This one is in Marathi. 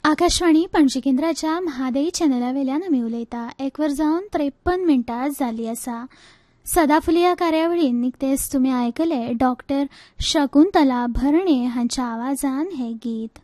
आकाशवाणी पणजी केंद्राच्या म्हादई चॅनला वेल्यान आमी उलयता. 1 वर जावन 53 मिनटां जाली आसा. सदाफुली ह्या कार्यावळीन निकतेच तुमी आयकले डॉक्टर शकुंतला भरणे हांच्या आवाजान हे गीत.